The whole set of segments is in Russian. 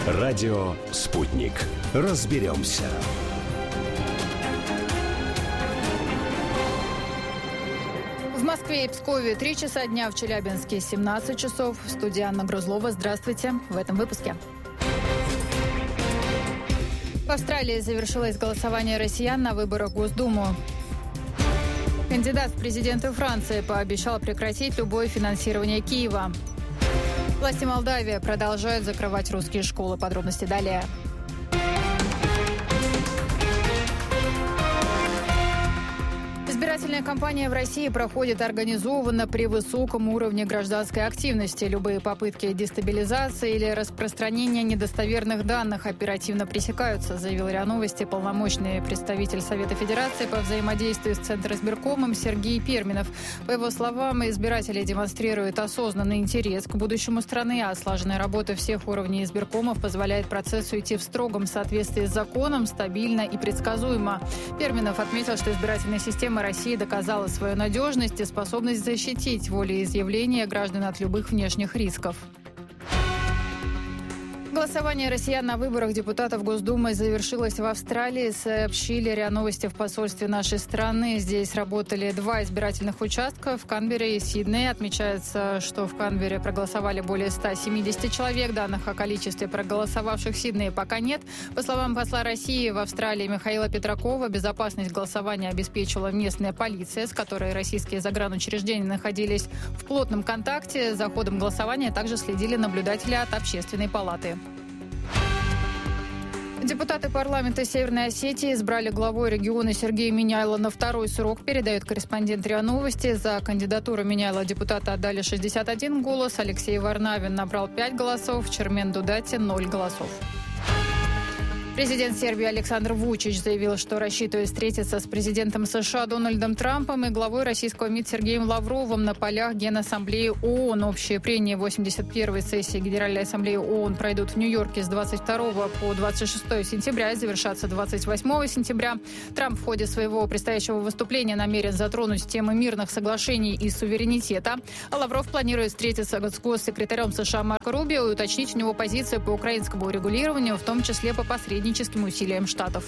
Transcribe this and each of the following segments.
Радио «Спутник». Разберемся. В Москве и Пскове 3 часа дня, в Челябинске 17 часов. В студии Анна Грузлова. Здравствуйте. В этом выпуске. В Австралии завершилось голосование россиян на выборах в Госдуму. Кандидат в президенты Франции пообещал прекратить любое финансирование Киева. Власти Молдавии продолжают закрывать русские школы. Подробности далее. Избирательная кампания в России проходит организованно при высоком уровне гражданской активности. Любые попытки дестабилизации или распространения недостоверных данных оперативно пресекаются, заявил РИА Новости полномочный представитель Совета Федерации по взаимодействию с Центризбиркомом Сергей Перминов. По его словам, избиратели демонстрируют осознанный интерес к будущему страны, а слаженная работа всех уровней избиркомов позволяет процессу идти в строгом соответствии с законом, стабильно и предсказуемо. Перминов отметил, что избирательная система Россия доказала свою надежность и способность защитить волеизъявления граждан от любых внешних рисков. Голосование россиян на выборах депутатов Госдумы завершилось в Австралии, сообщили РИА Новости в посольстве нашей страны. Здесь работали 2 избирательных участка в Канберре и Сиднее. Отмечается, что в Канберре проголосовали более 170 человек. Данных о количестве проголосовавших в Сиднее пока нет. По словам посла России в Австралии Михаила Петракова, безопасность голосования обеспечила местная полиция, с которой российские загранучреждения находились в плотном контакте. За ходом голосования также следили наблюдатели от Общественной палаты. Депутаты парламента Северной Осетии избрали главой региона Сергея Миняйла на 2-й срок, передает корреспондент РИА Новости. За кандидатуру Миняйла депутаты отдали 61 голос, Алексей Варнавин набрал 5 голосов, Чермен Дудати – 0 голосов. Президент Сербии Александр Вучич заявил, что рассчитывает встретиться с президентом США Дональдом Трампом и главой российского МИД Сергеем Лавровым на полях Генассамблеи ООН. Общие прения 81-й сессии Генеральной Ассамблеи ООН пройдут в Нью-Йорке с 22 по 26 сентября и завершатся 28 сентября. Трамп в ходе своего предстоящего выступления намерен затронуть темы мирных соглашений и суверенитета. А Лавров планирует встретиться с госсекретарем США Марко Рубио и уточнить у него позицию по украинскому урегулированию, в том числе по посредническим усилиям Штатов.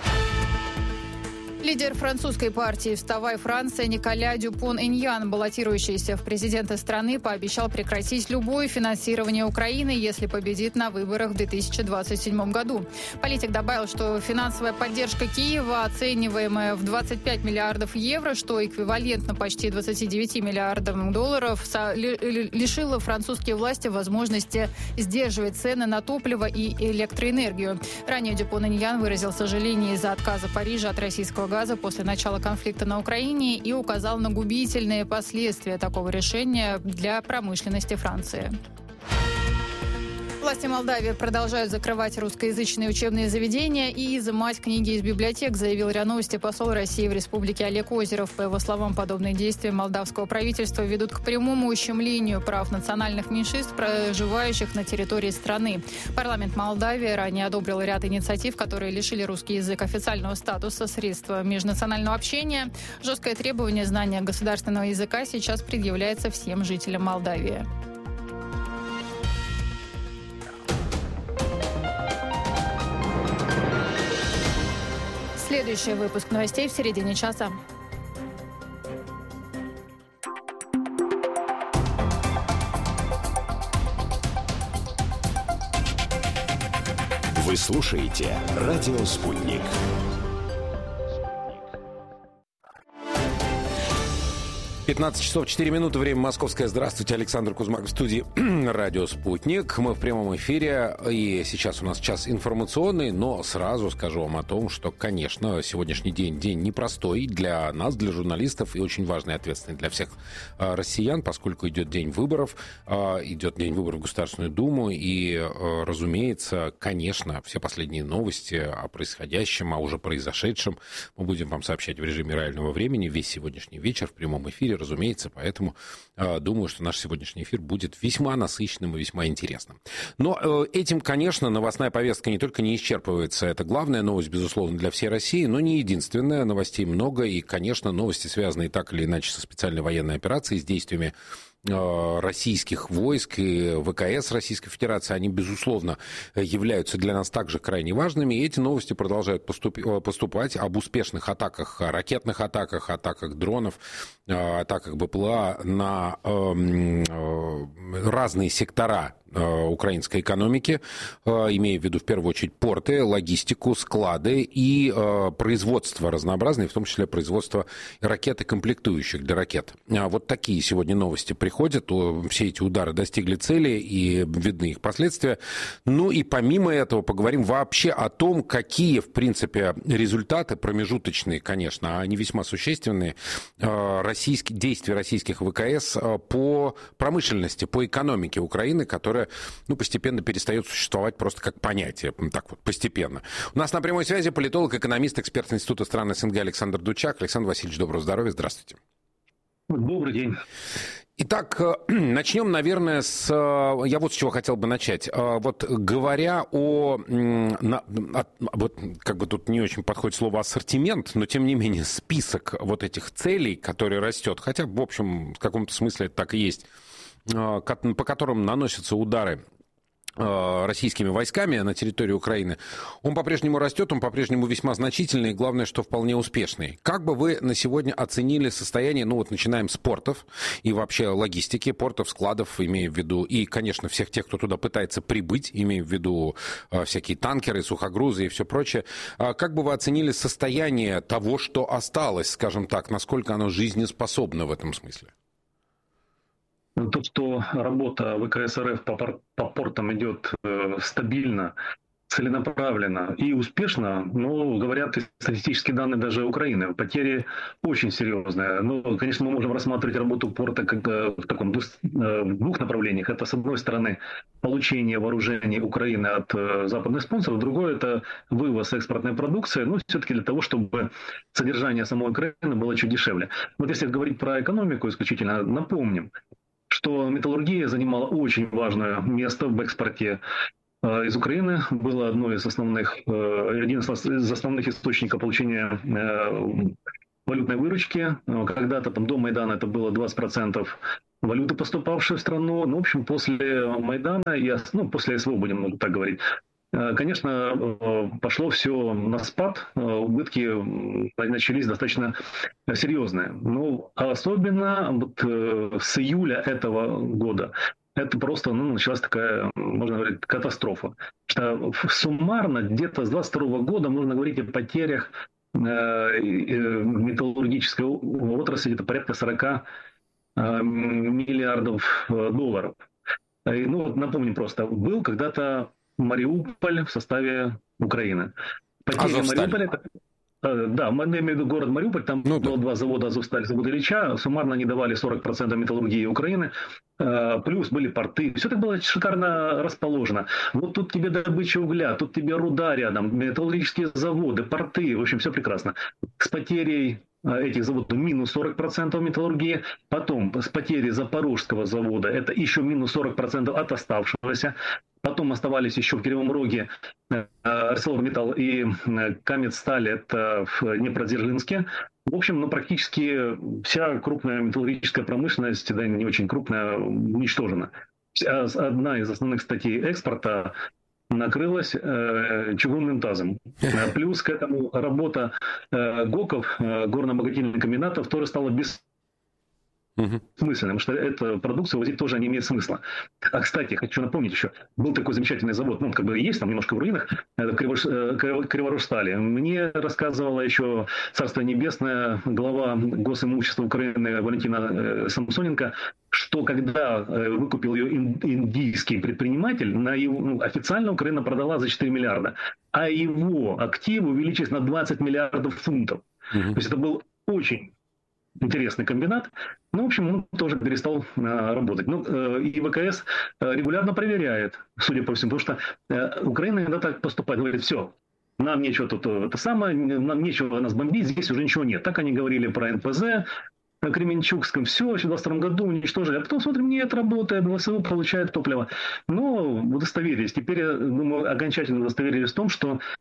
Лидер французской партии «Вставай, Франция» Николя Дюпон-Эньян, баллотирующийся в президенты страны, пообещал прекратить любое финансирование Украины, если победит на выборах в 2027 году. Политик добавил, что финансовая поддержка Киева, оцениваемая в 25 миллиардов евро, что эквивалентно почти 29 миллиардам долларов, лишила французские власти возможности сдерживать цены на топливо и электроэнергию. Ранее Дюпон-Эньян выразил сожаление из-за отказа Парижа от российского газа после начала конфликта на Украине и указал на губительные последствия такого решения для промышленности Франции. Власти Молдавии продолжают закрывать русскоязычные учебные заведения и изымать книги из библиотек, заявил РИА Новости посол России в республике Олег Озеров. По его словам, подобные действия молдавского правительства ведут к прямому ущемлению прав национальных меньшинств, проживающих на территории страны. Парламент Молдавии ранее одобрил ряд инициатив, которые лишили русский язык официального статуса, средства межнационального общения. Жесткое требование знания государственного языка сейчас предъявляется всем жителям Молдавии. Следующий выпуск новостей в середине часа. Вы слушаете «Радио Спутник». Пятнадцать часов 4 минуты, время московское. Здравствуйте, Александр Кузьмак в студии «Радио Спутник». Мы в прямом эфире, и сейчас у нас час информационный, но сразу скажу вам о том, что, конечно, сегодняшний день непростой для нас, для журналистов, и очень важный и ответственный для всех россиян, поскольку идет день выборов в Государственную Думу, и, разумеется, конечно, все последние новости о происходящем, о уже произошедшем мы будем вам сообщать в режиме реального времени весь сегодняшний вечер в прямом эфире, разумеется, поэтому думаю, что наш сегодняшний эфир будет весьма насыщенным и весьма интересным. Но этим, конечно, новостная повестка не только не исчерпывается, это главная новость, безусловно, для всей России, но не единственная, новостей много, и, конечно, новости, связанные так или иначе со специальной военной операцией, с действиями российских войск и ВКС Российской Федерации, они, безусловно, являются для нас также крайне важными. И эти новости продолжают поступать об успешных атаках, ракетных атаках, атаках дронов, атаках БПЛА на разные сектора украинской экономики, имея в виду в первую очередь порты, логистику, склады и производство разнообразное, в том числе производство ракет и комплектующих для ракет. Вот такие сегодня новости приходят. Все эти удары достигли цели и видны их последствия. Ну и помимо этого поговорим вообще о том, какие, в принципе, результаты, промежуточные, конечно, они весьма существенные, действия российских ВКС по промышленности, по экономике Украины, которая постепенно перестает существовать просто как понятие, так вот, постепенно. У нас на прямой связи политолог, экономист, эксперт Института стран СНГ Александр Дучак. Александр Васильевич, доброго здоровья, здравствуйте. Добрый день. Итак, начнем, наверное, я вот с чего хотел бы начать. Вот говоря вот как бы тут не очень подходит слово ассортимент, но тем не менее список вот этих целей, который растет, хотя, в общем, в каком-то смысле это так и есть, по которым наносятся удары российскими войсками на территории Украины, он по-прежнему растет, он по-прежнему весьма значительный, и главное, что вполне успешный. Как бы вы на сегодня оценили состояние, начинаем с портов и вообще логистики, портов, складов, имея в виду, и, конечно, всех тех, кто туда пытается прибыть, имея в виду всякие танкеры, сухогрузы и все прочее. Как бы вы оценили состояние того, что осталось, скажем так, насколько оно жизнеспособно в этом смысле? То, что работа ВКС РФ по портам идет стабильно, целенаправленно и успешно, говорят и статистические данные даже Украины. Потери очень серьезные. Конечно, мы можем рассматривать работу порта как в двух направлениях. Это, с одной стороны, получение вооружений Украины от западных спонсоров, другое – это вывоз экспортной продукции, все-таки для того, чтобы содержание самой Украины было чуть дешевле. Вот если говорить про экономику исключительно, напомним, что металлургия занимала очень важное место в экспорте из Украины. Было один из основных источников получения валютной выручки. Когда-то до Майдана это было 20% валюты, поступавшей в страну. В общем, после Майдана, после СВО, будем так говорить, конечно, пошло все на спад, убытки начались достаточно серьезные. Особенно с июля этого года это просто началась такая, можно говорить, катастрофа. Что суммарно где-то с 22 года можно говорить о потерях металлургической отрасли, это порядка 40 миллиардов долларов. Напомним просто, был когда-то Мариуполь в составе Украины. Потери Мариуполя, да, я имею в виду город Мариуполь, там было два завода Азовсталь, завод Ильича, суммарно они давали 40% металлургии Украины, плюс были порты, все так было шикарно расположено. Вот тут тебе добыча угля, тут тебе руда рядом, металлургические заводы, порты, в общем, все прекрасно. С потерей этих заводов минус 40% металлургии, потом с потерей Запорожского завода это еще минус 40% от оставшегося. Потом оставались еще в Кривом Роге ArcelorMittal и Каменсталь, это в Днепродзержинске. В общем, практически вся крупная металлургическая промышленность, да не очень крупная, уничтожена. Одна из основных статей экспорта накрылась чугунным тазом. Плюс к этому работа ГОКов, горно-обогатительных комбинатов, тоже стала бессмысленным, что эту продукцию возить тоже не имеет смысла. А, кстати, хочу напомнить еще, был такой замечательный завод, есть там немножко в руинах, Криворожстали. Мне рассказывала еще, Царство Небесное, глава госимущества Украины Валентина Самсоненко, что когда выкупил ее индийский предприниматель, официально Украина продала за 4 миллиарда, а его активы увеличились на 20 миллиардов фунтов. То есть это был очень интересный комбинат. В общем, он тоже перестал работать. И ВКС регулярно проверяет, судя по всему, потому что Украина иногда так поступает, говорит, все, нам нечего тут нам нечего нас бомбить, здесь уже ничего нет. Так они говорили про НПЗ, на Кременчугском, все, в 2022 году уничтожили. А потом, смотрим, нет, работает, ВСУ получает топливо. Но удостоверились. Теперь, я думаю, окончательно удостоверились в том, что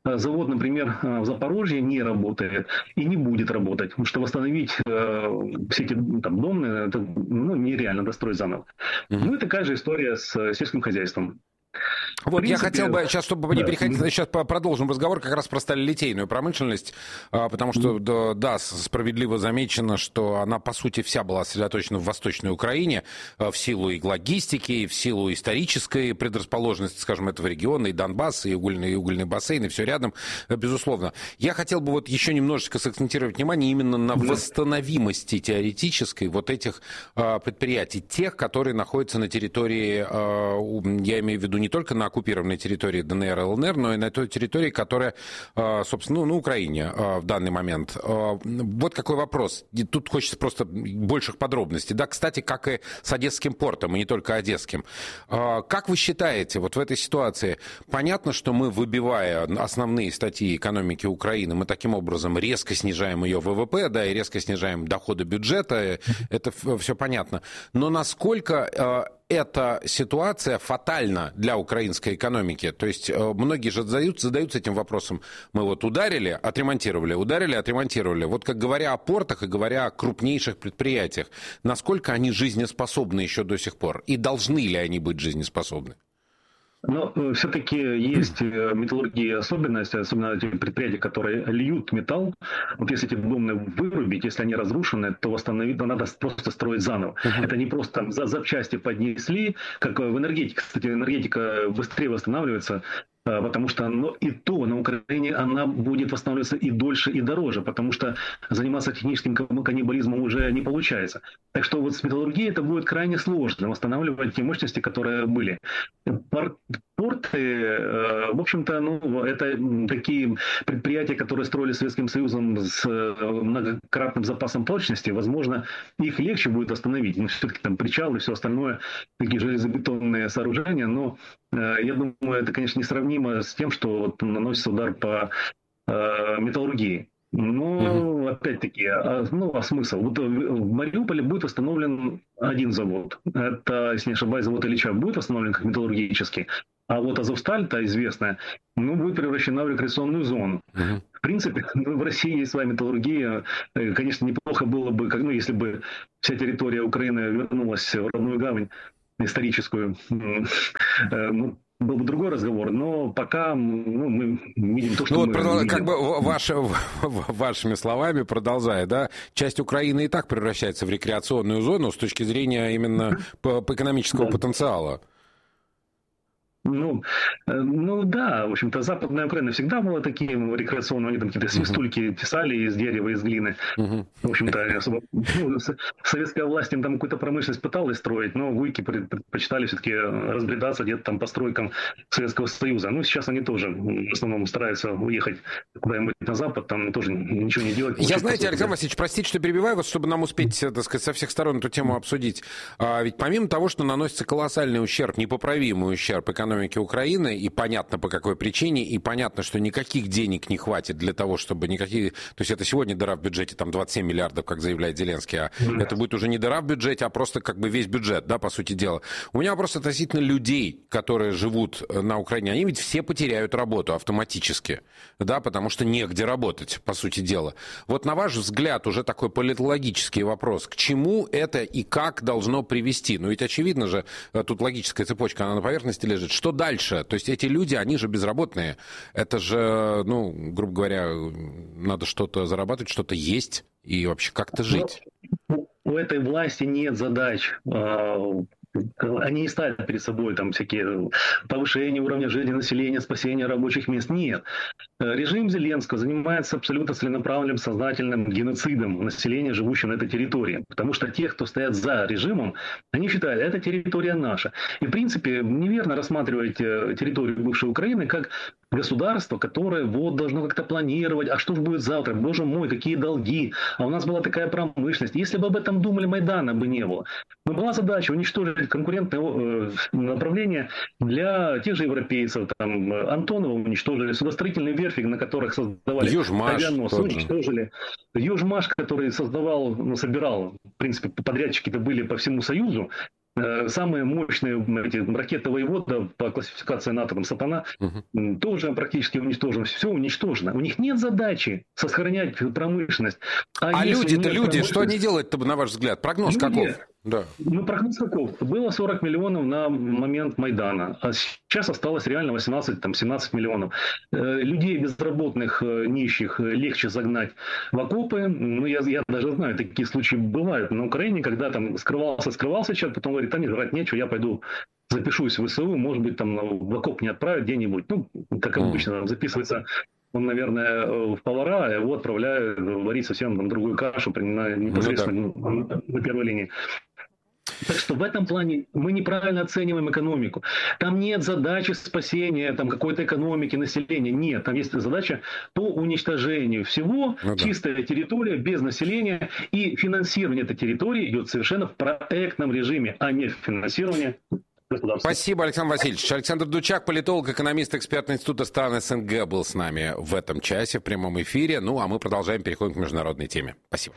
завод, например, в Запорожье не работает и не будет работать, потому что восстановить все эти там дома, это нереально достроить заново. Ну и такая же история с сельским хозяйством. Вот принципе, я хотел бы сейчас, чтобы не переходить, сейчас продолжим разговор как раз про сталелитейную промышленность, потому что, да, справедливо замечено, что она, по сути, вся была сосредоточена в Восточной Украине в силу и логистики, и в силу исторической предрасположенности, скажем, этого региона, и Донбасс, и угольный бассейн, и все рядом, безусловно. Я хотел бы вот еще немножечко сакцентировать внимание именно на восстановимости теоретической вот этих предприятий, тех, которые находятся на территории, я имею в виду не только на оккупированной территории ДНР и ЛНР, но и на той территории, которая, собственно, на Украине в данный момент. Вот какой вопрос. Тут хочется просто больших подробностей. Да, кстати, как и с Одесским портом, и не только Одесским. Как вы считаете, вот в этой ситуации, понятно, что мы, выбивая основные статьи экономики Украины, мы таким образом резко снижаем ее ВВП, да, и резко снижаем доходы бюджета, это все понятно. Но насколько эта ситуация фатальна для украинской экономики? То есть многие же задаются этим вопросом. Мы вот ударили, отремонтировали. Вот как говоря о портах и говоря о крупнейших предприятиях, насколько они жизнеспособны еще до сих пор? И должны ли они быть жизнеспособны? Но все-таки есть в металлургии особенность, особенно те предприятия, которые льют металл. Вот если эти дома вырубить, если они разрушены, то восстановить, то надо просто строить заново. Это не просто там запчасти поднесли, как в энергетике. Кстати, энергетика быстрее восстанавливается, потому что и то на Украине она будет восстанавливаться и дольше, и дороже, потому что заниматься техническим каннибализмом уже не получается. Так что вот с металлургией это будет крайне сложно восстанавливать те мощности, которые были. Порты, в общем-то, это такие предприятия, которые строили Советским Союзом с многократным запасом прочности. Возможно, их легче будет остановить. Все-таки там причалы и все остальное, такие железобетонные сооружения. Но я думаю, это, конечно, несравнимо с тем, что вот наносится удар по металлургии. Но, опять-таки, а смысл? Вот в Мариуполе будет восстановлен один завод. Это, если не ошибаюсь, завод Ильича будет восстановлен как металлургический. А вот Азовсталь-то известная, будет превращена в рекреационную зону. В принципе, в России есть своя металлургия. Конечно, неплохо было бы, если бы вся территория Украины вернулась в родную гавань историческую. Был бы другой разговор, но пока мы видим то, что мы видим. Как бы вашими словами, продолжая, да, часть Украины и так превращается в рекреационную зону с точки зрения именно по экономического потенциала. Да, в общем-то, Западная Украина всегда была таким рекреационным, они там какие-то свистульки писали из дерева, из глины. В общем-то, советская власть им там какую-то промышленность пыталась строить, но вуйки предпочитали все-таки разбредаться где-то там по стройкам Советского Союза. Сейчас они тоже в основном стараются уехать куда-нибудь на Запад, там тоже ничего не делать. Я, знаете, Александр Васильевич, простите, что перебиваю вас, чтобы нам успеть, так сказать, со всех сторон эту тему обсудить. Ведь помимо того, что наносится колоссальный ущерб, непоправимый ущерб экономике Украины, и понятно по какой причине, и понятно, что никаких денег не хватит для того, чтобы никакие... То есть это сегодня дыра в бюджете, там 27 миллиардов, как заявляет Зеленский, а это будет уже не дыра в бюджете, а просто как бы весь бюджет, да, по сути дела. У меня вопрос относительно людей, которые живут на Украине. Они ведь все потеряют работу автоматически, да, потому что негде работать, по сути дела. Вот на ваш взгляд, уже такой политологический вопрос, к чему это и как должно привести? Ведь очевидно же, тут логическая цепочка, она на поверхности лежит. Что дальше? То есть эти люди, они же безработные. Это же, грубо говоря, надо что-то зарабатывать, что-то есть и вообще как-то жить. У этой власти нет задач. Они не ставят перед собой там всякие повышения уровня жизни населения, спасения рабочих мест. Нет. Режим Зеленского занимается абсолютно целенаправленным, сознательным геноцидом населения, живущего на этой территории. Потому что те, кто стоят за режимом, они считают, эта территория наша. И, в принципе, неверно рассматривать территорию бывшей Украины как государство, которое должно как-то планировать, а что же будет завтра, боже мой, какие долги, а у нас была такая промышленность. Если бы об этом думали, Майдана бы не было. Но была задача уничтожить конкурентное направление для тех же европейцев. Там Антонова уничтожили, судостроительные верфи, на которых создавали авианосцы, уничтожили. Южмаш, который собирал, в принципе, подрядчики-то были по всему Союзу, Самые мощные эти ракеты «Воевода» по классификации НАТО, там, «Сатана», тоже практически уничтожено. Все уничтожено. У них нет задачи сохранять промышленность. А люди-то люди, что они делают-то, на ваш взгляд? Прогноз каков? Да. Ну, прогноз каков? Было 40 миллионов на момент Майдана, а сейчас осталось реально 18-17 миллионов. Людей безработных, нищих легче загнать в окопы. Ну, я даже знаю, такие случаи бывают на Украине, когда там скрывался человек, потом говорит, не жрать нечего, я пойду запишусь в ВСУ, может быть, там в окоп не отправят где-нибудь. Ну, как обычно, там записывается он, наверное, в повара, а его отправляют варить совсем там другую кашу непосредственно на первой линии. Так что в этом плане мы неправильно оцениваем экономику. Там нет задачи спасения там, какой-то экономики, населения. Нет, там есть задача по уничтожению всего, чистая территория, без населения. И финансирование этой территории идет совершенно в проектном режиме, а не в финансировании. Спасибо, Александр Васильевич. Александр Дучак, политолог, экономист Экспертного института стран СНГ, был с нами в этом часе в прямом эфире. Ну, а мы продолжаем, переходим к международной теме. Спасибо.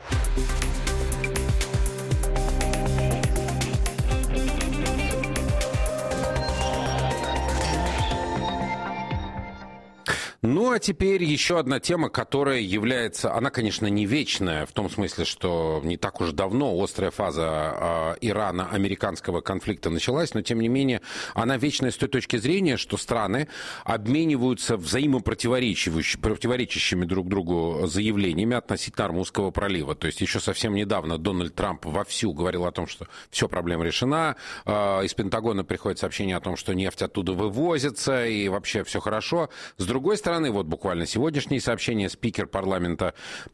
Ну, а теперь еще одна тема, которая является, она, конечно, не вечная, в том смысле, что не так уж давно острая фаза Ирано-американского конфликта началась, но, тем не менее, она вечная с той точки зрения, что страны обмениваются противоречащими друг другу заявлениями относительно Ормузского пролива. То есть еще совсем недавно Дональд Трамп вовсю говорил о том, что все, проблема решена. Из Пентагона приходит сообщение о том, что нефть оттуда вывозится и вообще все хорошо. С другой стороны, вот буквально сегодняшнее сообщение, спикер парламента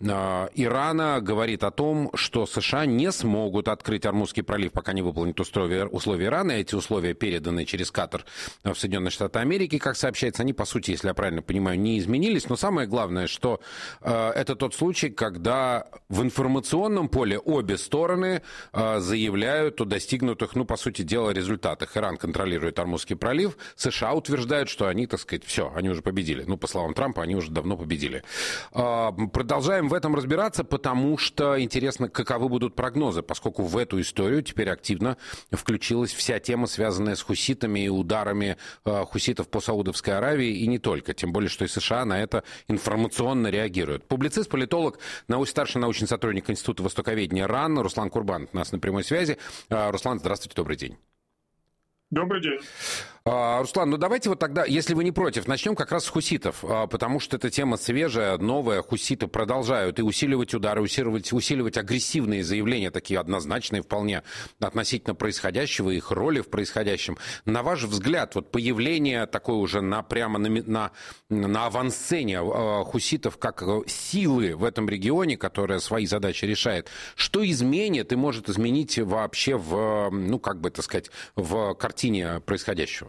Ирана говорит о том, что США не смогут открыть Ормузский пролив, пока не выполнят условия Ирана. Эти условия переданы через Катар в Соединенные Штаты Америки. Как сообщается, они, по сути, если я правильно понимаю, не изменились. Но самое главное, что это тот случай, когда в информационном поле обе стороны заявляют о достигнутых, по сути дела, результатах. Иран контролирует Ормузский пролив, США утверждают, что они, так сказать, все, они уже победили. По словам Трампа, они уже давно победили. Продолжаем в этом разбираться, потому что интересно, каковы будут прогнозы, поскольку в эту историю теперь активно включилась вся тема, связанная с хуситами и ударами хуситов по Саудовской Аравии, и не только. Тем более, что и США на это информационно реагируют. Публицист, политолог, старший научный сотрудник Института востоковедения РАН Руслан Курбан у нас на прямой связи. Руслан, здравствуйте, добрый день. Добрый день. Руслан, давайте вот тогда, если вы не против, начнем как раз с хуситов, потому что эта тема свежая, новая. Хуситы продолжают и усиливать удары, усиливать агрессивные заявления, такие однозначные вполне, относительно происходящего, их роли в происходящем. На ваш взгляд, вот появление такое уже прямо на авансцене хуситов как силы в этом регионе, которая свои задачи решает, что изменит и может изменить вообще в картине происходящего?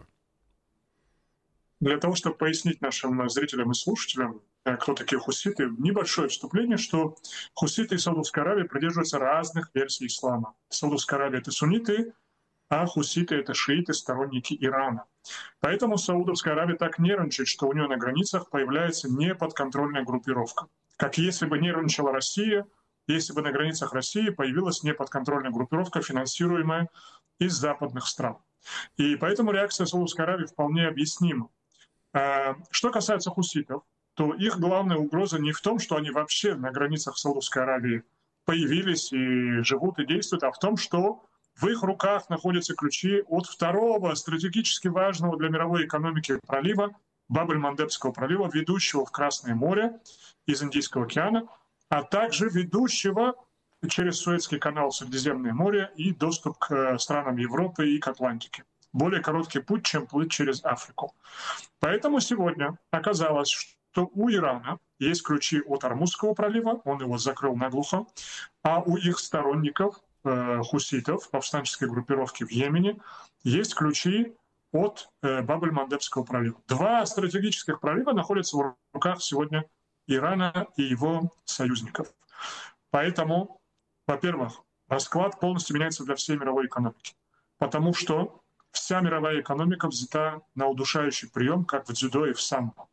Для того, чтобы пояснить нашим зрителям и слушателям, кто такие хуситы, небольшое вступление, что хуситы и Саудовская Аравия придерживаются разных версий ислама. Саудовская Аравия — это сунниты, а хуситы — это шииты, сторонники Ирана. Поэтому Саудовская Аравия так нервничает, что у нее на границах появляется неподконтрольная группировка. Как если бы нервничала Россия, если бы на границах России появилась неподконтрольная группировка, финансируемая из западных стран. И поэтому реакция Саудовской Аравии вполне объяснима. Что касается хуситов, то их главная угроза не в том, что они вообще на границах Саудовской Аравии появились и живут и действуют, а в том, что в их руках находятся ключи от второго стратегически важного для мировой экономики пролива, Баб-эль-Мандебского пролива, ведущего в Красное море из Индийского океана, а также ведущего через Суэцкий канал в Средиземное море и доступ к странам Европы и к Атлантике. Более короткий путь, чем плыть через Африку. Поэтому сегодня оказалось, что у Ирана есть ключи от Ормузского пролива, он его закрыл наглухо, а у их сторонников, хуситов, повстанческой группировки в Йемене, есть ключи от Баб-эль-Мандебского пролива. Два стратегических пролива находятся в руках сегодня Ирана и его союзников. Поэтому, во-первых, расклад полностью меняется для всей мировой экономики, потому что вся мировая экономика взята на удушающий прием, как в дзюдо и в самбо.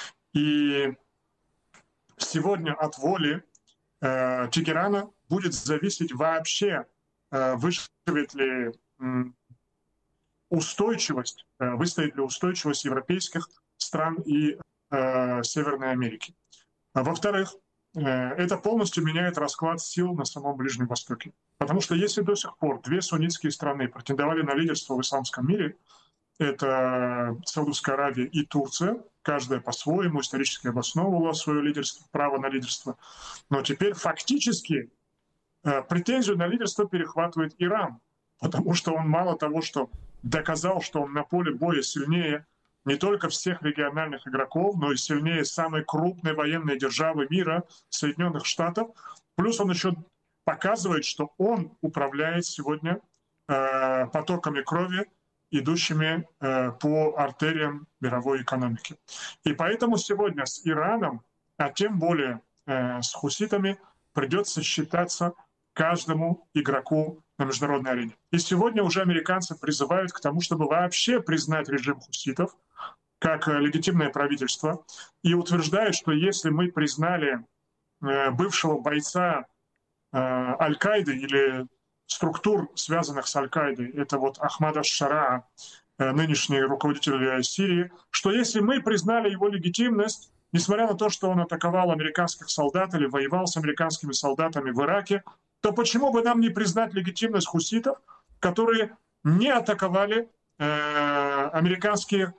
И сегодня от воли Тегерана будет зависеть вообще, выживет ли устойчивость, выстоит ли устойчивость европейских стран и Северной Америки. Во-вторых, это полностью меняет расклад сил на самом Ближнем Востоке. Потому что если до сих пор две суннитские страны претендовали на лидерство в исламском мире, это Саудовская Аравия и Турция, каждая по-своему исторически обосновывала свое лидерство, право на лидерство. Но теперь фактически претензию на лидерство перехватывает Иран, потому что он мало того, что доказал, что он на поле боя сильнее не только всех региональных игроков, но и сильнее самой крупной военной державы мира, Соединенных Штатов. Плюс он еще показывает, что он управляет сегодня потоками крови, идущими по артериям мировой экономики. И поэтому сегодня с Ираном, а тем более с хуситами, придется считаться каждому игроку на международной арене. И сегодня уже американцы призывают к тому, чтобы вообще признать режим хуситов как легитимное правительство, и утверждают, что если мы признали бывшего бойца Аль-Каиды или структур, связанных с Аль-Каидой, это вот Ахмад аш-Шараа, нынешний руководитель Сирии, что если мы признали его легитимность, несмотря на то, что он атаковал американских солдат или воевал с американскими солдатами в Ираке, то почему бы нам не признать легитимность хуситов, которые не атаковали американскую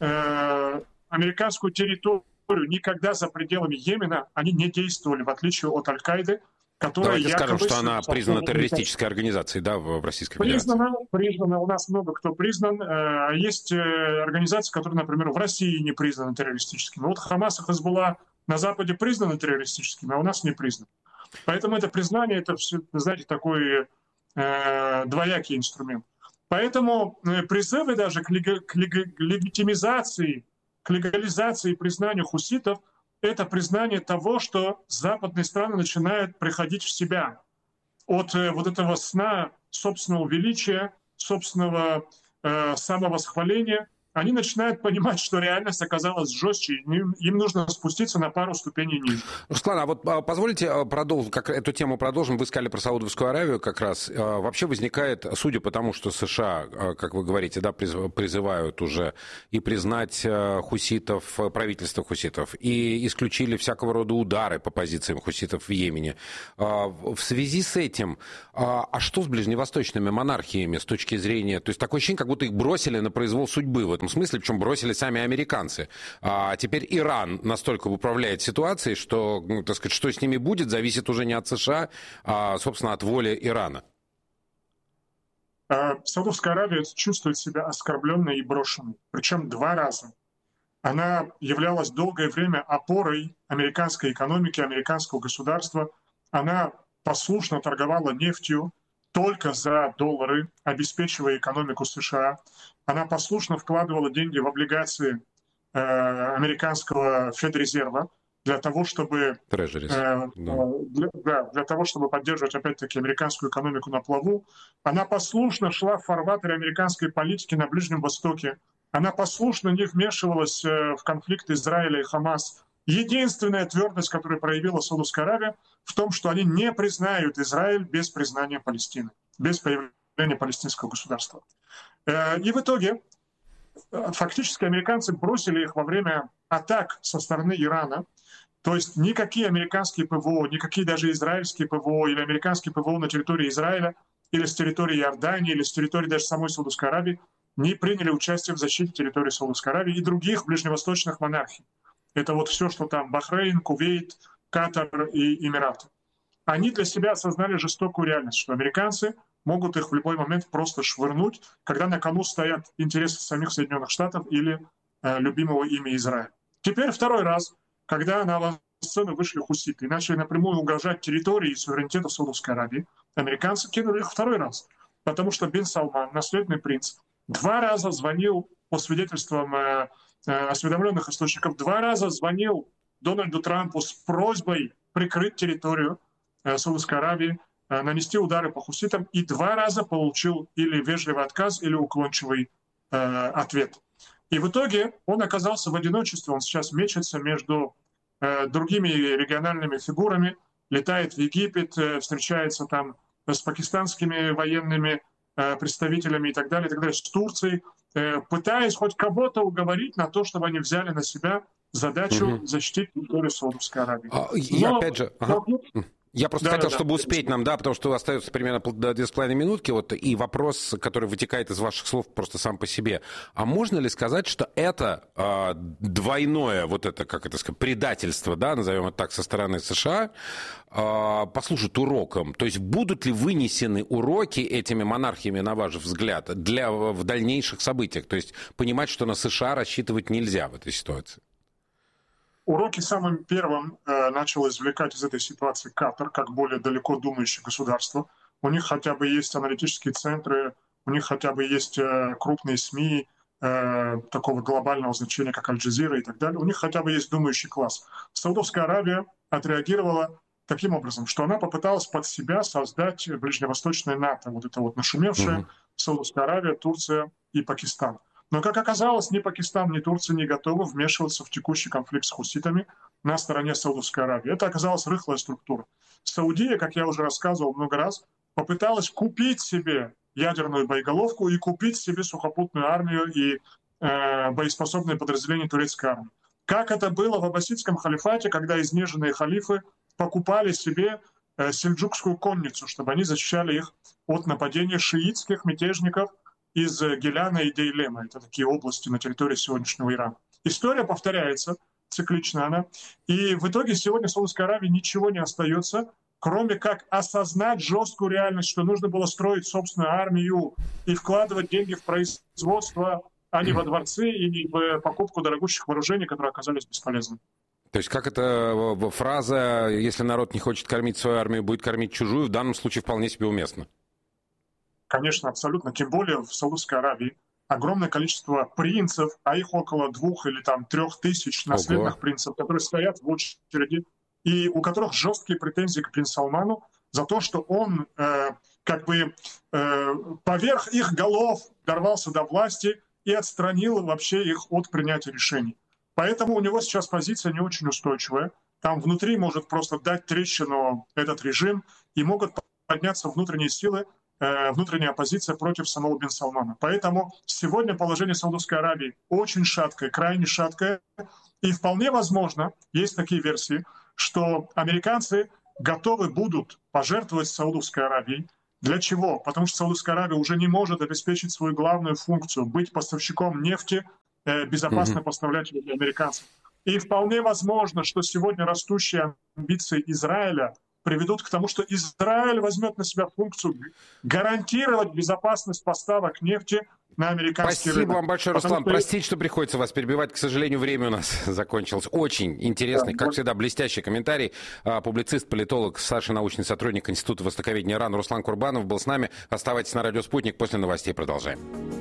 территорию никогда за пределами Йемена, они не действовали, в отличие от Аль-Каиды, которая Давайте скажем, что она признана террористической организацией, да, в Российской Федерации. Признана, у нас много кто признан. Есть организации, которые, например, в России не признаны террористическими. Вот Хамас и Хезболла на Западе признаны террористическими, а у нас не признаны. Поэтому это признание, это, знаете, такой двоякий инструмент. Поэтому призывы даже к легитимизации, к легализации и признанию хуситов — это признание того, что западные страны начинают приходить в себя от вот этого сна собственного величия, собственного самовосхваления. Они начинают понимать, что реальность оказалась жестче, и им нужно спуститься на пару ступеней ниже. Руслан, а вот позволите продолжить, как эту тему продолжим. Вы сказали про Саудовскую Аравию как раз. Вообще возникает, судя по тому, что США, как вы говорите, да, призывают уже и признать хуситов, правительство хуситов, и исключили всякого рода удары по позициям хуситов в Йемене. В связи с этим, а что с ближневосточными монархиями с точки зрения... То есть такое ощущение, как будто их бросили на произвол судьбы в этом смысле, причем бросили сами американцы. А теперь Иран настолько управляет ситуацией, что, ну, так сказать, что с ними будет, зависит уже не от США, а, собственно, от воли Ирана. Саудовская Аравия чувствует себя оскорбленной и брошенной. Причем 2 раза. Она являлась долгое время опорой американской экономики, американского государства. Она послушно торговала нефтью только за доллары, обеспечивая экономику США. Она послушно вкладывала деньги в облигации американского Федрезерва для того, чтобы, для того, чтобы поддерживать, опять-таки, американскую экономику на плаву. Она послушно шла в фарватере американской политики на Ближнем Востоке. Она послушно не вмешивалась в конфликт Израиля и Хамас. Единственная твердость, которую проявила Саудовская Аравия, в том, что они не признают Израиль без признания Палестины, без появления палестинского государства. И в итоге фактически американцы бросили их во время атак со стороны Ирана. То есть никакие американские ПВО, никакие даже израильские ПВО или американские ПВО на территории Израиля или с территории Иордании или с территории даже самой Саудовской Аравии не приняли участие в защите территории Саудовской Аравии и других ближневосточных монархий. Это вот все, что там Бахрейн, Кувейт, Катар и Эмираты. Они для себя осознали жестокую реальность, что американцы могут их в любой момент просто швырнуть, когда на кону стоят интересы самих Соединенных Штатов или любимого ими Израиля. Теперь 2-й раз, когда на авансцену вышли хуситы и начали напрямую угрожать территории и суверенитету Саудовской Аравии, американцы кинули их 2-й раз, потому что Бин Салман, наследный принц, 2 раза звонил по свидетельствам осведомленных источников, 2 раза звонил Дональду Трампу с просьбой прикрыть территорию Саудовской Аравии, нанести удары по хуситам, и 2 раза получил или вежливый отказ, или уклончивый ответ. И в итоге он оказался в одиночестве, он сейчас мечется между другими региональными фигурами, летает в Египет, встречается там с пакистанскими военными, представителями и так далее, с Турцией, пытаясь хоть кого-то уговорить на то, чтобы они взяли на себя задачу защитить территорию Саудовской Аравии. Опять же... Я просто хотел, чтобы успеть нам, потому что остается примерно 2,5 минутки, и вопрос, который вытекает из ваших слов просто сам по себе. А можно ли сказать, что это двойное, предательство, назовем это так, со стороны США, послужит уроком? То есть будут ли вынесены уроки этими монархиями, на ваш взгляд, в дальнейших событиях? То есть понимать, что на США рассчитывать нельзя в этой ситуации? Уроки самым первым начал извлекать из этой ситуации Катар, как более далеко думающее государство. У них хотя бы есть аналитические центры, у них хотя бы есть крупные СМИ такого глобального значения, как Аль-Джазира и так далее. У них хотя бы есть думающий класс. Саудовская Аравия отреагировала таким образом, что она попыталась под себя создать ближневосточное НАТО, нашумевшее Саудовская Аравия, Турция и Пакистан. Но, как оказалось, ни Пакистан, ни Турция не готовы вмешиваться в текущий конфликт с хуситами на стороне Саудовской Аравии. Это оказалась рыхлая структура. Саудия, как я уже рассказывал много раз, попыталась купить себе ядерную боеголовку и купить себе сухопутную армию и боеспособные подразделения турецкой армии. Как это было в Аббасидском халифате, когда изнеженные халифы покупали себе сельджукскую конницу, чтобы они защищали их от нападения шиитских мятежников из Гиляна и Дейлема. Это такие области на территории сегодняшнего Ирана. История повторяется, циклично она. И в итоге сегодня в Саудовской Аравии ничего не остается, кроме как осознать жесткую реальность, что нужно было строить собственную армию и вкладывать деньги в производство, а не во дворцы и не в покупку дорогущих вооружений, которые оказались бесполезны. То есть как эта фраза «если народ не хочет кормить свою армию, будет кормить чужую» в данном случае вполне себе уместна? Конечно, абсолютно. Тем более в Саудовской Аравии огромное количество принцев, а их около 2 или 3 тысяч наследных принцев, которые стоят в очереди, и у которых жесткие претензии к принцу Салману за то, что он поверх их голов дорвался до власти и отстранил вообще их от принятия решений. Поэтому у него сейчас позиция не очень устойчивая. Там внутри может просто дать трещину этот режим, и могут подняться внутренние силы, внутренняя оппозиция против самого бен Салмана. Поэтому сегодня положение Саудовской Аравии очень шаткое, крайне шаткое. И вполне возможно, есть такие версии, что американцы готовы будут пожертвовать Саудовской Аравией. Для чего? Потому что Саудовская Аравия уже не может обеспечить свою главную функцию — быть поставщиком нефти, безопасно поставлять для американцев. И вполне возможно, что сегодня растущие амбиции Израиля приведут к тому, что Израиль возьмет на себя функцию гарантировать безопасность поставок нефти на американский рынок. Спасибо вам большое, Руслан. Простите, что приходится вас перебивать. К сожалению, время у нас закончилось. Очень интересный, как всегда, блестящий комментарий. Публицист, политолог, старший научный сотрудник Института востоковедения РАН Руслан Курбанов был с нами. Оставайтесь на радио «Спутник». После новостей продолжаем.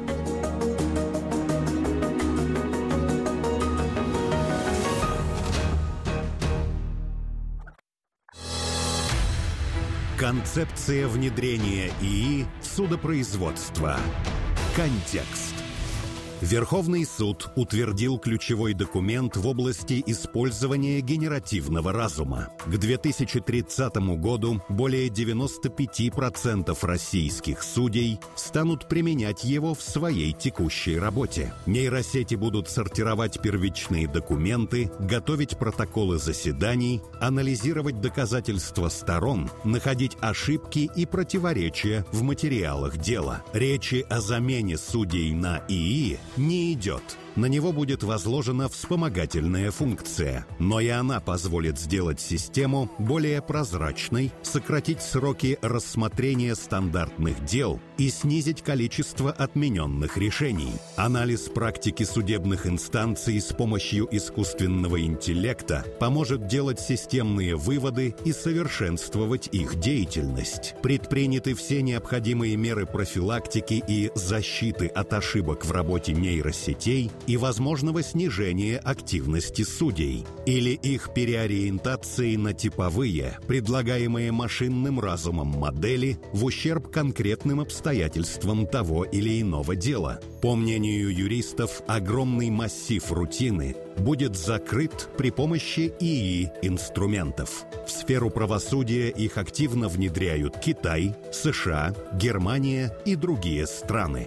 Концепция внедрения ИИ в судопроизводство. Контекст. Верховный суд утвердил ключевой документ в области использования генеративного разума. К 2030 году более 95% российских судей станут применять его в своей текущей работе. Нейросети будут сортировать первичные документы, готовить протоколы заседаний, анализировать доказательства сторон, находить ошибки и противоречия в материалах дела. Речи о замене судей на ИИ не идет. На него будет возложена вспомогательная функция, но и она позволит сделать систему более прозрачной, сократить сроки рассмотрения стандартных дел и снизить количество отмененных решений. Анализ практики судебных инстанций с помощью искусственного интеллекта поможет делать системные выводы и совершенствовать их деятельность. Предприняты все необходимые меры профилактики и защиты от ошибок в работе нейросетей и возможного снижения активности судей или их переориентации на типовые, предлагаемые машинным разумом модели в ущерб конкретным обстоятельствам обстоятельствам того или иного дела. По мнению юристов, огромный массив рутины будет закрыт при помощи ИИ-инструментов. В сферу правосудия их активно внедряют Китай, США, Германия и другие страны.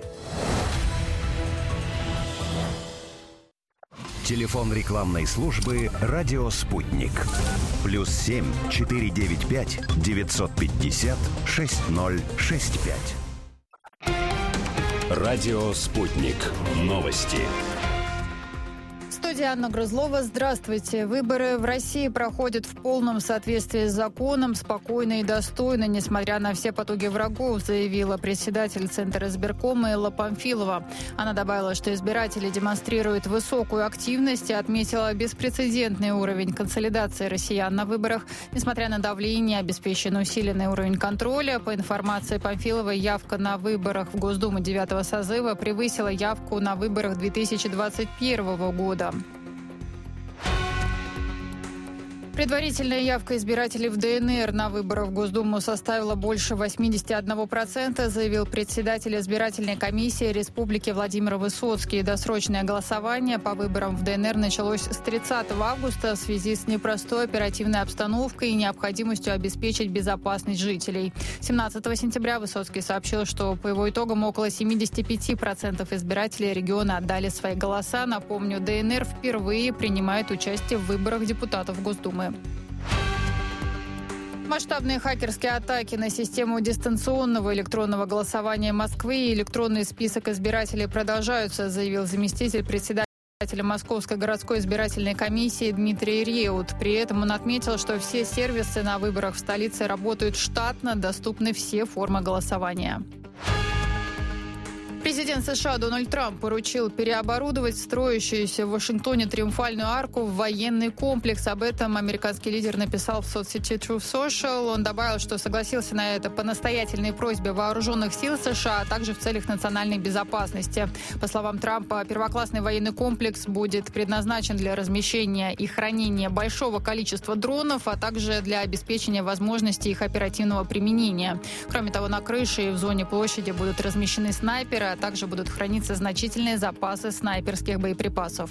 Телефон рекламной службы «Радио Спутник». +7 495 950 6065. Радио Спутник. Новости. Студия Анна Грузлова. Здравствуйте. Выборы в России проходят в полном соответствии с законом, спокойно и достойно, несмотря на все потуги врагов, заявила председатель Центра избиркома Элла Памфилова. Она добавила, что избиратели демонстрируют высокую активность и отметила беспрецедентный уровень консолидации россиян на выборах. Несмотря на давление, обеспечен усиленный уровень контроля. По информации Памфиловой, явка на выборах в Госдуму 9-го созыва превысила явку на выборах 2021 года. Предварительная явка избирателей в ДНР на выборах в Госдуму составила больше 81%, заявил председатель избирательной комиссии Республики Владимир Высоцкий. Досрочное голосование по выборам в ДНР началось с 30 августа в связи с непростой оперативной обстановкой и необходимостью обеспечить безопасность жителей. 17 сентября Высоцкий сообщил, что по его итогам около 75% избирателей региона отдали свои голоса. Напомню, ДНР впервые принимает участие в выборах депутатов Госдумы. Масштабные хакерские атаки на систему дистанционного электронного голосования Москвы и электронный список избирателей продолжаются, заявил заместитель председателя Московской городской избирательной комиссии Дмитрий Реут. При этом он отметил, что все сервисы на выборах в столице работают штатно, доступны все формы голосования. Президент США Дональд Трамп поручил переоборудовать строящуюся в Вашингтоне Триумфальную арку в военный комплекс. Об этом американский лидер написал в соцсети Truth Social. Он добавил, что согласился на это по настоятельной просьбе вооруженных сил США, а также в целях национальной безопасности. По словам Трампа, первоклассный военный комплекс будет предназначен для размещения и хранения большого количества дронов, а также для обеспечения возможности их оперативного применения. Кроме того, на крыше и в зоне площади будут размещены снайперы, а также будут храниться значительные запасы снайперских боеприпасов.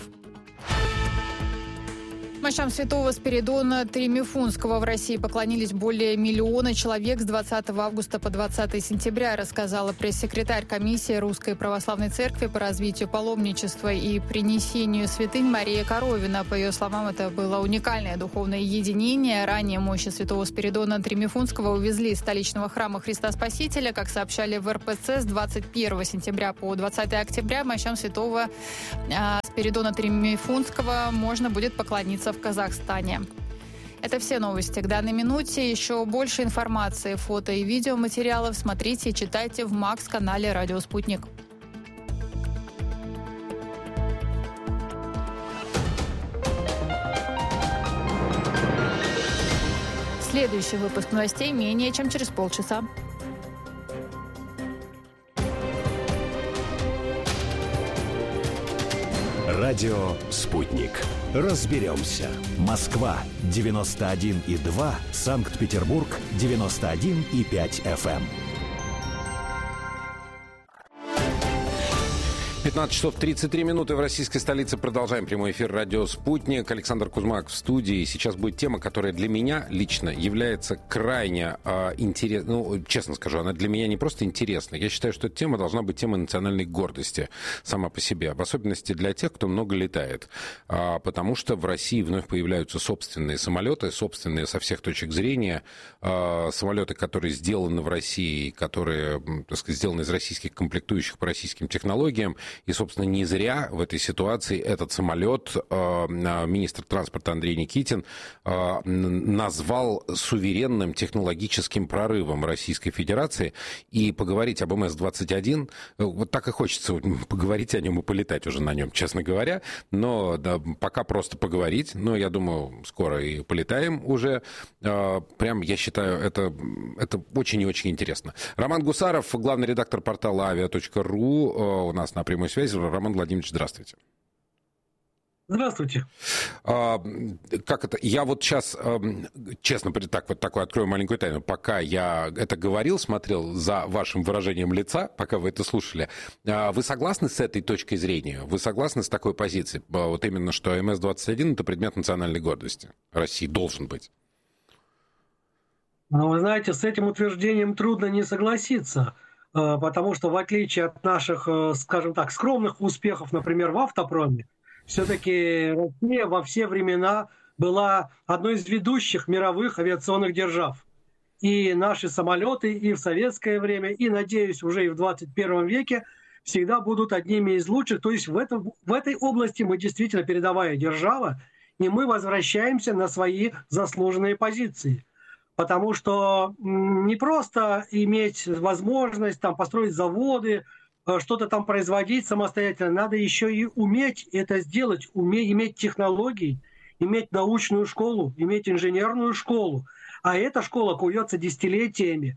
Мощам святого Спиридона Тримифунского в России поклонились более 1 миллиона человек с 20 августа по 20 сентября, рассказала пресс-секретарь комиссии Русской Православной Церкви по развитию паломничества и принесению святынь Мария Коровина. По ее словам, это было уникальное духовное единение. Ранее мощи святого Спиридона Тримифунского увезли из столичного храма Христа Спасителя. Как сообщали в РПЦ, с 21 сентября по 20 октября мощам святого Спиридона Тримифунского можно будет поклониться в Казахстане. Это все новости к данной минуте. Еще больше информации, фото и видеоматериалов смотрите и читайте в МАКС-канале «Радио Спутник». Следующий выпуск новостей менее чем через полчаса. Радио «Спутник». Разберемся. Москва 91,2, Санкт-Петербург 91,5 FM. 15 часов 33 минуты в российской столице. Продолжаем прямой эфир «Радио Спутник». Александр Кузьмак в студии. Сейчас будет тема, которая для меня лично является крайне интересной. Ну, честно скажу, она для меня не просто интересна. Я считаю, что эта тема должна быть темой национальной гордости сама по себе. В особенности для тех, кто много летает. Потому что в России вновь появляются собственные самолеты, собственные со всех точек зрения. Самолеты, которые сделаны в России, которые, так сказать, сделаны из российских комплектующих по российским технологиям. И, собственно, не зря в этой ситуации этот самолет министр транспорта Андрей Никитин назвал суверенным технологическим прорывом Российской Федерации. И поговорить об МС-21, вот так и хочется поговорить о нем и полетать уже на нем, честно говоря. Но да, пока просто поговорить. Но я думаю, скоро и полетаем уже. Прям, я считаю, это очень и очень интересно. Роман Гусаров, главный редактор портала avia.ru, у нас на прямой связи. Роман Владимирович, здравствуйте. Здравствуйте. Как это? Я вот сейчас, честно, такой открою маленькую тайну. Пока я это говорил, смотрел за вашим выражением лица, пока вы это слушали. Вы согласны с этой точкой зрения? Вы согласны с такой позицией? Вот именно, что МС-21 — это предмет национальной гордости России, должен быть. Ну, вы знаете, с этим утверждением трудно не согласиться, потому что в отличие от наших, скажем так, скромных успехов, например, в автопроме, все-таки Россия во все времена была одной из ведущих мировых авиационных держав. И наши самолеты и в советское время, и, надеюсь, уже и в 21 веке всегда будут одними из лучших. То есть в этой области мы действительно передовая держава, и мы возвращаемся на свои заслуженные позиции. Потому что не просто иметь возможность там, построить заводы, что-то там производить самостоятельно, надо еще и уметь это сделать, иметь технологии, иметь научную школу, иметь инженерную школу. А эта школа куется десятилетиями.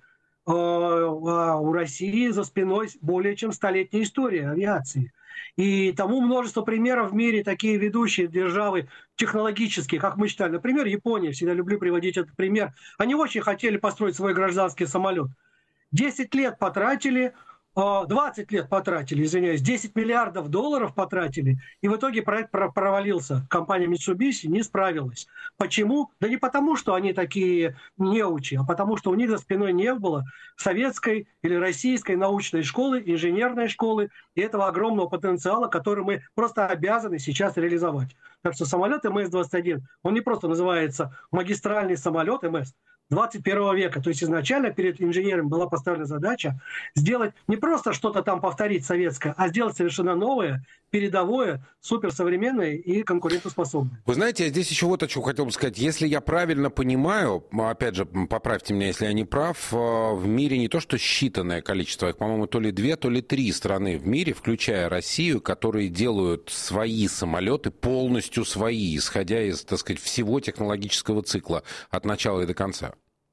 У России за спиной более чем столетняя история авиации. И тому множество примеров в мире, такие ведущие державы технологические, как мы считали. Например, Япония, всегда люблю приводить этот пример. Они очень хотели построить свой гражданский самолет. 10 лет потратили, 20 лет потратили, извиняюсь, 10 миллиардов долларов потратили, и в итоге проект провалился. Компания Mitsubishi не справилась. Почему? Да не потому, что они такие неучи, а потому, что у них за спиной не было советской или российской научной школы, инженерной школы и этого огромного потенциала, который мы просто обязаны сейчас реализовать. Так что самолет МС-21, он не просто называется магистральный самолет МС 21 века. То есть изначально перед инженером была поставлена задача сделать не просто что-то там повторить советское, а сделать совершенно новое, передовое, суперсовременное и конкурентоспособное. Вы знаете, я здесь еще вот о чем хотел бы сказать. Если я правильно понимаю, опять же, поправьте меня, если я не прав, в мире не то что считанное количество, их, по-моему, то ли 2, то ли 3 страны в мире, включая Россию, которые делают свои самолеты полностью свои, исходя из, так сказать, всего технологического цикла от начала и до конца.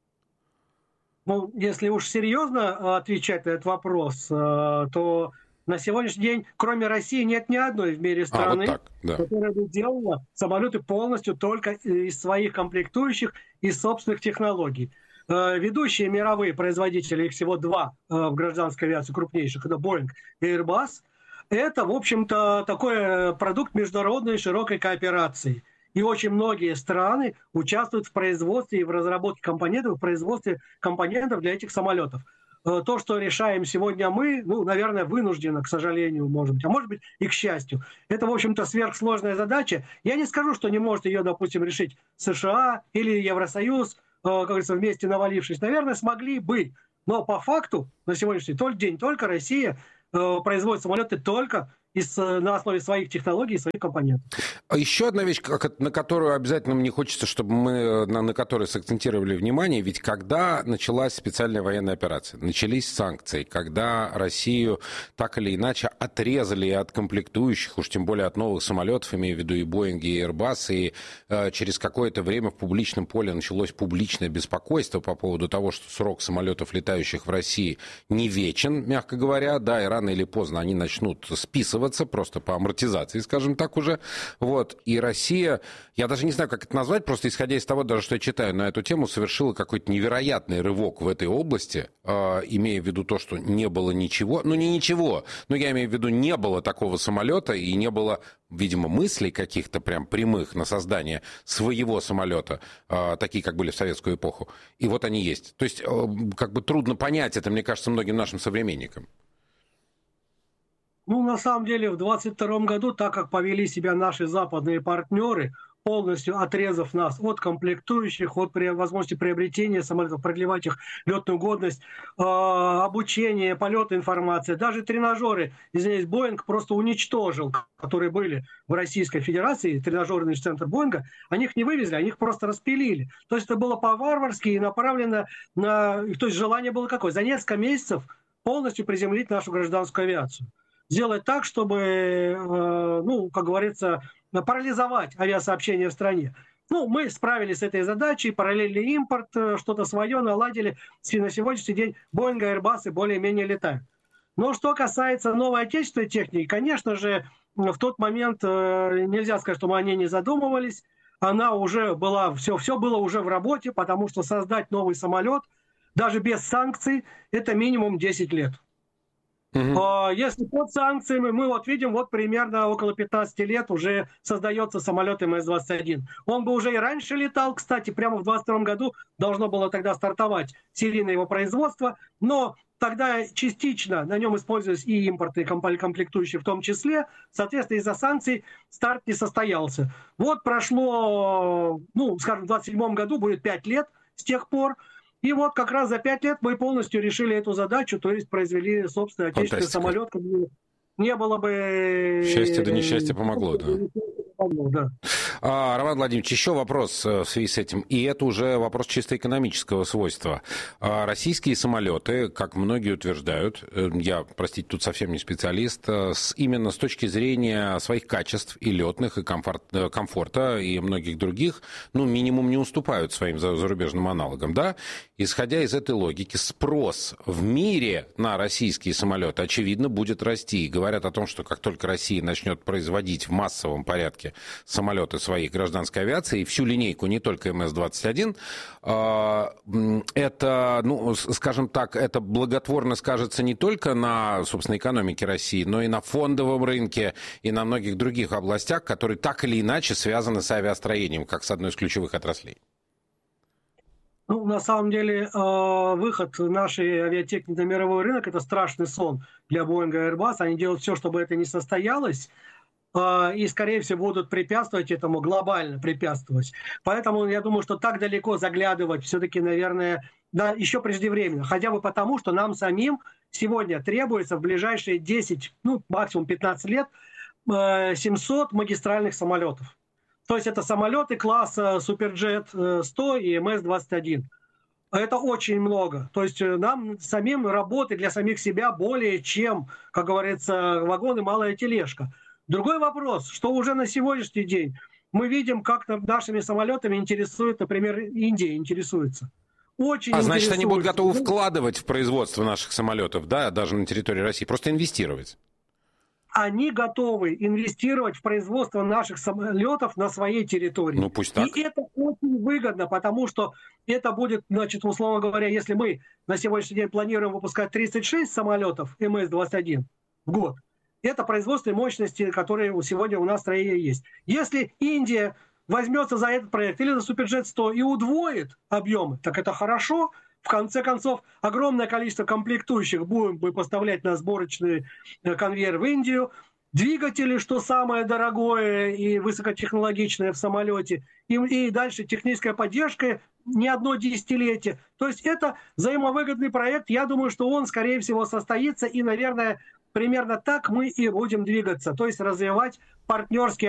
Ну, если уж серьезно отвечать на этот вопрос, то на сегодняшний день, кроме России, нет ни одной в мире страны, вот так, да, которая бы делала самолеты полностью только из своих комплектующих, из собственных технологий. Ведущие мировые производители, их всего 2 в гражданской авиации крупнейших, это Boeing и Airbus, это, в общем-то, такой продукт международной широкой кооперации. И очень многие страны участвуют в производстве и в разработке компонентов, в производстве компонентов для этих самолетов. То, что решаем сегодня мы, ну, наверное, вынужденно, к сожалению, может быть и к счастью. Это, в общем-то, сверхсложная задача. Я не скажу, что не может ее, допустим, решить США или Евросоюз, как говорится, вместе навалившись. Наверное, смогли бы. Но по факту на сегодняшний день только Россия производит самолеты только на основе своих технологий и своих компонентов. Еще одна вещь, на которую обязательно мне хочется, чтобы мы на которой сакцентировали внимание, ведь когда началась специальная военная операция, начались санкции, когда Россию так или иначе отрезали от комплектующих, уж тем более от новых самолетов, имею в виду и Boeing, и Airbus, и через какое-то время в публичном поле началось публичное беспокойство по поводу того, что срок самолетов, летающих в России, не вечен, мягко говоря, да, и рано или поздно они начнут списывать просто по амортизации, скажем так уже. Вот. И Россия, я даже не знаю, как это назвать, просто исходя из того, даже что я читаю на эту тему, совершила какой-то невероятный рывок в этой области, имея в виду то, что не было ничего, ну не ничего, но я имею в виду, не было такого самолета и не было, видимо, мыслей каких-то прям прямых на создание своего самолета, такие, как были в советскую эпоху. И вот они есть. То есть, как бы трудно понять это, мне кажется, многим нашим современникам. Ну, на самом деле, в 2022 году, так как повели себя наши западные партнеры, полностью отрезав нас от комплектующих, от возможности приобретения самолетов, продлевать их летную годность, обучение, полеты, информация, даже тренажеры, извиняюсь, Боинг просто уничтожил, которые были в Российской Федерации, тренажерный центр Боинга, они их не вывезли, они их просто распилили. То есть это было по-варварски и направлено на... То есть желание было какое? За несколько месяцев полностью приземлить нашу гражданскую авиацию. Сделать так, чтобы, ну, как говорится, парализовать авиасообщение в стране. Ну, мы справились с этой задачей, параллельный импорт, что-то свое наладили. На сегодняшний день Боинг и Airbus более-менее летают. Но что касается новой отечественной техники, конечно же, в тот момент нельзя сказать, что мы о ней не задумывались. Она уже была, все было уже в работе, потому что создать новый самолет, даже без санкций, это минимум 10 лет. Если под санкциями, мы вот видим, вот примерно около 15 лет уже создается самолет МС-21. Он бы уже и раньше летал, кстати, прямо в 2022 году должно было тогда стартовать серийное его производство, но тогда частично на нем использовались и импортные комплектующие в том числе, соответственно, из-за санкций старт не состоялся. Вот прошло, скажем, в 2027 году будет 5 лет с тех пор. И вот как раз за 5 лет мы полностью решили эту задачу, то есть произвели собственный отечественный самолет. Не было бы... Счастье да несчастье помогло, да. Да. Роман Владимирович, еще вопрос в связи с этим, и это уже вопрос чисто экономического свойства. Российские самолеты, как многие утверждают, я, простите, тут совсем не специалист, именно с точки зрения своих качеств и летных, и комфорта, и многих других, минимум не уступают своим зарубежным аналогам, да? Исходя из этой логики, спрос в мире на российские самолеты, очевидно, будет расти. И говорят о том, что как только Россия начнет производить в массовом порядке самолеты своей гражданской авиации, и всю линейку, не только МС-21, это, скажем так, это благотворно скажется не только на, собственно, экономике России, но и на фондовом рынке, и на многих других областях, которые так или иначе связаны с авиастроением, как с одной из ключевых отраслей. На самом деле, выход нашей авиатехники на мировой рынок – это страшный сон для Boeing и Airbus. Они делают все, чтобы это не состоялось, и, скорее всего, будут препятствовать этому, глобально препятствовать. Поэтому я думаю, что так далеко заглядывать все-таки, наверное, еще преждевременно. Хотя бы потому, что нам самим сегодня требуется в ближайшие 10, максимум 15 лет 700 магистральных самолетов. То есть это самолеты класса Суперджет 100 и МС-21. Это очень много. То есть нам самим работы для самих себя более чем, как говорится, вагон и малая тележка. Другой вопрос, что уже на сегодняшний день мы видим, как нашими самолетами интересует, например, Индия интересуется. Очень значит, они будут готовы вкладывать в производство наших самолетов, да, даже на территории России, просто инвестировать. Они готовы инвестировать в производство наших самолетов на своей территории. Пусть так. И это очень выгодно, потому что это будет, условно говоря, если мы на сегодняшний день планируем выпускать 36 самолетов МС-21 в год, это производственные мощности, которые сегодня у нас в стране есть. Если Индия возьмется за этот проект или за Суперджет 100 и удвоит объемы, так это хорошо. В конце концов, огромное количество комплектующих будем поставлять на сборочный конвейер в Индию. Двигатели, что самое дорогое и высокотехнологичное в самолете. И дальше техническая поддержка не одно десятилетие. То есть это взаимовыгодный проект. Я думаю, что он, скорее всего, состоится. И, наверное, примерно так мы и будем двигаться. То есть развивать партнерские